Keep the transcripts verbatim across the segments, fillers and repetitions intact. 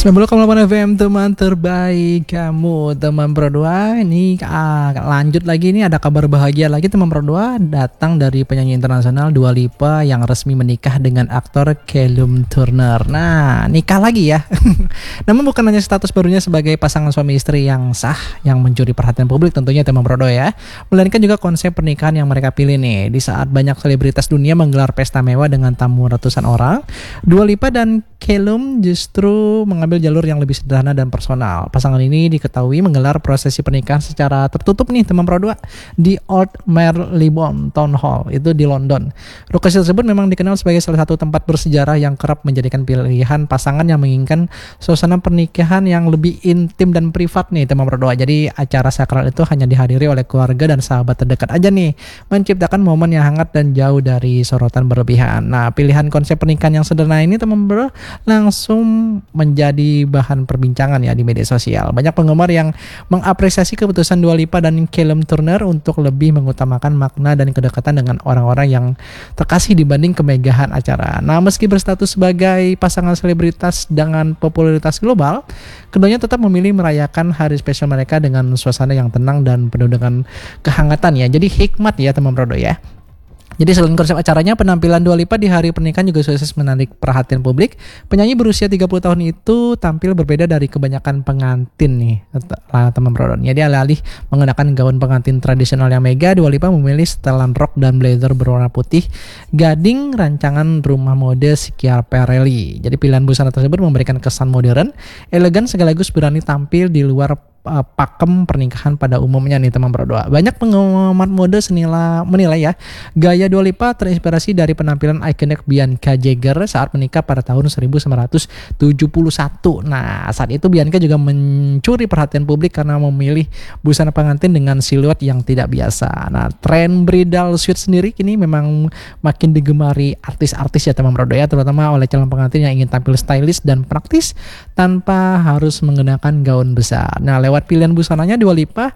sembilan puluh koma delapan F M teman terbaik kamu, teman Pro dua. Ini ah, lanjut lagi nih, ada kabar bahagia lagi teman Pro dua, datang dari penyanyi internasional Dua Lipa yang resmi menikah dengan aktor Callum Turner. Nah, nikah lagi ya. Namun bukan hanya status barunya sebagai pasangan suami istri yang sah yang mencuri perhatian publik tentunya teman Pro dua ya, melainkan juga konsep pernikahan yang mereka pilih nih. Di saat banyak selebritas dunia menggelar pesta mewah dengan tamu ratusan orang, Dua Lipa dan Callum justru mengambil jalur yang lebih sederhana dan personal. Pasangan ini diketahui menggelar prosesi pernikahan secara tertutup nih teman Pro dua di Old Marylebone Town Hall itu di London. Lokasi tersebut memang dikenal sebagai salah satu tempat bersejarah yang kerap menjadikan pilihan pasangan yang menginginkan suasana pernikahan yang lebih intim dan privat nih teman Pro dua. Jadi acara sakral itu hanya dihadiri oleh keluarga dan sahabat terdekat aja nih, menciptakan momen yang hangat dan jauh dari sorotan berlebihan. Nah, pilihan konsep pernikahan yang sederhana ini teman Pro langsung menjadi bahan perbincangan ya di media sosial. Banyak penggemar yang mengapresiasi keputusan Dua Lipa dan Callum Turner untuk lebih mengutamakan makna dan kedekatan dengan orang-orang yang terkasih dibanding kemegahan acara. Nah, meski berstatus sebagai pasangan selebritas dengan popularitas global, keduanya tetap memilih merayakan hari spesial mereka dengan suasana yang tenang dan penuh dengan kehangatan ya. Jadi hikmat ya teman Pro dua ya. Jadi selain konsep acaranya, penampilan Dua Lipa di hari pernikahan juga sukses menarik perhatian publik. Penyanyi berusia tiga puluh tahun itu tampil berbeda dari kebanyakan pengantin nih, teman Pro dua. Jadi alih-alih mengenakan gaun pengantin tradisional yang mega, Dua Lipa memilih setelan rok dan blazer berwarna putih gading rancangan rumah mode Schiaparelli. Jadi pilihan busana tersebut memberikan kesan modern, elegan sekaligus berani tampil di luar uh, pakem pernikahan pada umumnya nih teman Pro dua. Banyak penggemar mode senila menilai ya, gaya Dua Lipa terinspirasi dari penampilan ikonik Bianca Jagger saat menikah pada tahun seribu sembilan ratus tujuh puluh satu. Nah, saat itu Bianca juga mencuri perhatian publik karena memilih busana pengantin dengan siluet yang tidak biasa. Nah, tren bridal suit sendiri kini memang makin digemari artis-artis ya teman Pro dua ya, terutama oleh calon pengantin yang ingin tampil stylish dan praktis tanpa harus mengenakan gaun besar. Nah, lewat pilihan busananya Dua Lipa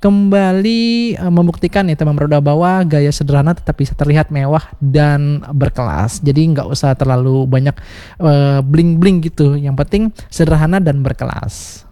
kembali uh, membuktikan nih teman Pro dua bahwa gaya sederhana tetap bisa terlihat mewah dan berkelas. Jadi nggak usah terlalu banyak uh, bling-bling gitu. Yang penting sederhana dan berkelas.